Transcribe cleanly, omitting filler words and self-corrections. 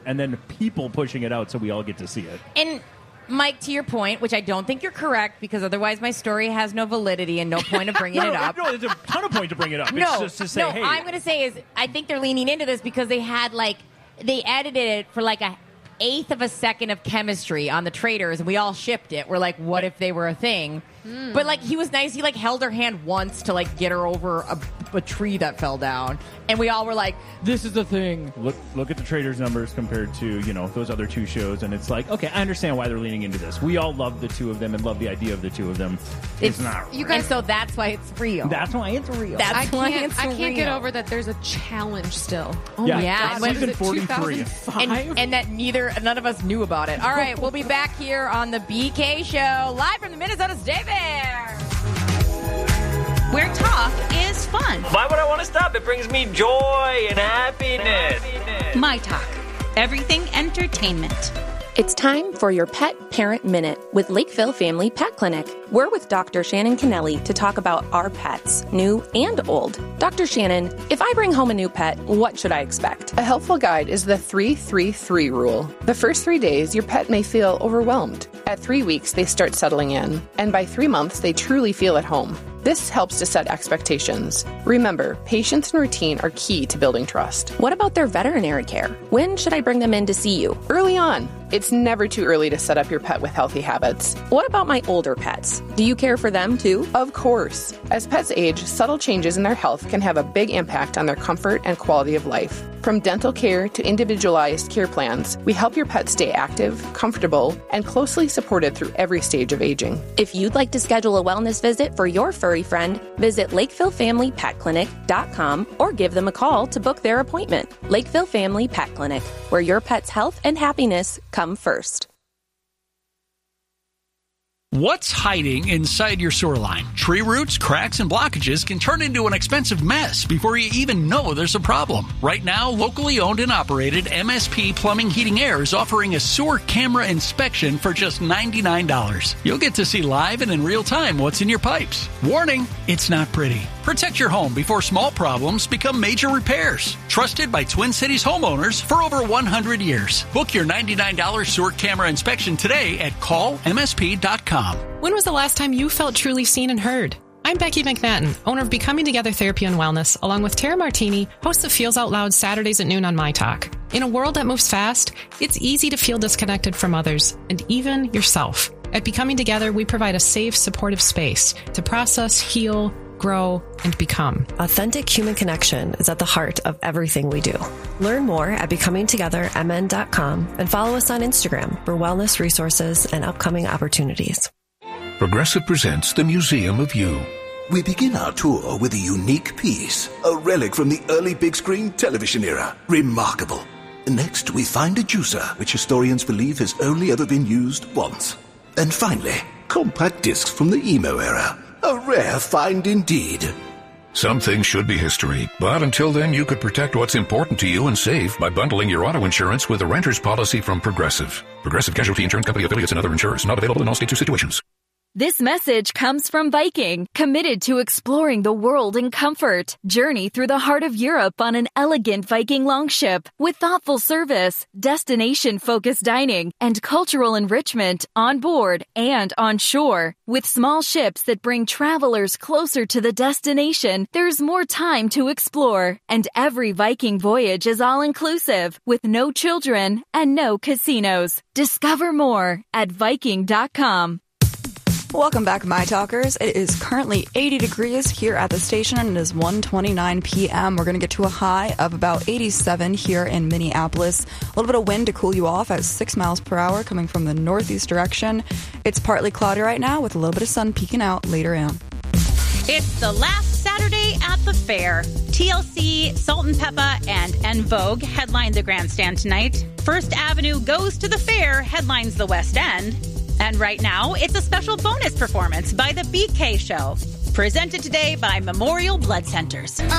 and then people pushing it out so we all get to see it. And Mike, to your point, which I don't think you're correct, because otherwise my story has no validity and no point of bringing it up. No, there's a ton of point to bring it up. No, it's just to say, hey. I'm going to say is I think they're leaning into this because they edited it for like a eighth of a second of chemistry on the Traitors, and we all shipped it. We're like, what if they were a thing? But like, he was nice. He like held her hand once to like get her over a tree that fell down, and we all were like, this is the thing. Look at the Traitors numbers compared to those other two shows, and it's like, okay, I understand why they're leaning into this. We all love the two of them and love the idea of the two of them. It's not real. You guys, and so that's why it's real. That's why it's real. I can't get over that there's a challenge still. Oh my God. Season 43. And that none of us knew about it. All right, we'll be back here on the BK Show, live from the Minnesota State Fair, where talk is fun. Why would I want to stop? It brings me joy and happiness. My Talk. Everything entertainment. It's time for your Pet Parent Minute with Lakeville Family Pet Clinic. We're with Dr. Shannon Kennelly to talk about our pets, new and old. Dr. Shannon, if I bring home a new pet, what should I expect? A helpful guide is the 3-3-3 rule. The first 3 days, your pet may feel overwhelmed. At 3 weeks, they start settling in. And by 3 months, they truly feel at home. This helps to set expectations. Remember, patience and routine are key to building trust. What about their veterinary care? When should I bring them in to see you? Early on. It's never too early to set up your pet with healthy habits. What about my older pets? Do you care for them too? Of course. As pets age, subtle changes in their health can have a big impact on their comfort and quality of life. From dental care to individualized care plans, we help your pet stay active, comfortable, and closely supported through every stage of aging. If you'd like to schedule a wellness visit for your furry friend, visit LakevilleFamilyPetClinic.com or give them a call to book their appointment. Lakeville Family Pet Clinic, where your pet's health and happiness come first. What's hiding inside your sewer line? Tree roots, cracks, and blockages can turn into an expensive mess before you even know there's a problem. Right now, locally owned and operated MSP Plumbing Heating Air is offering a sewer camera inspection for just $99. You'll get to see live and in real time what's in your pipes. Warning, it's not pretty. Protect your home before small problems become major repairs. Trusted by Twin Cities homeowners for over 100 years. Book your $99 sewer camera inspection today at callmsp.com. When was the last time you felt truly seen and heard? I'm Becky McMatten, owner of Becoming Together Therapy and Wellness, along with Tara Martini, host of Feels Out Loud Saturdays at noon on My Talk. In a world that moves fast, it's easy to feel disconnected from others, and even yourself. At Becoming Together, we provide a safe, supportive space to process, heal, grow, and become. Authentic human connection is at the heart of everything we do. Learn more at becomingtogethermn.com and follow us on Instagram for wellness resources and upcoming opportunities. Progressive presents the Museum of You. We begin our tour with a unique piece, a relic from the early big screen television era. Remarkable. Next, we find a juicer, which historians believe has only ever been used once. And finally, compact discs from the emo era. A rare find indeed. Some things should be history, but until then you could protect what's important to you and save by bundling your auto insurance with a renter's policy from Progressive. Progressive Casualty Insurance Company affiliates and other insurers. Not available in all states or situations. This message comes from Viking, committed to exploring the world in comfort. Journey through the heart of Europe on an elegant Viking longship with thoughtful service, destination-focused dining, and cultural enrichment on board and on shore. With small ships that bring travelers closer to the destination, there's more time to explore. And every Viking voyage is all-inclusive, with no children and no casinos. Discover more at Viking.com. Welcome back, My Talkers. It is currently 80 degrees here at the station, and it is 1:29 p.m. We're going to get to a high of about 87 here in Minneapolis. A little bit of wind to cool you off at 6 miles per hour coming from the northeast direction. It's partly cloudy right now with a little bit of sun peeking out later on. It's the last Saturday at the fair. TLC, Salt and Peppa, and En Vogue headline the grandstand tonight. First Avenue Goes to the Fair headlines the West End. And right now, it's a special bonus performance by The BK Show, presented today by Memorial Blood Centers.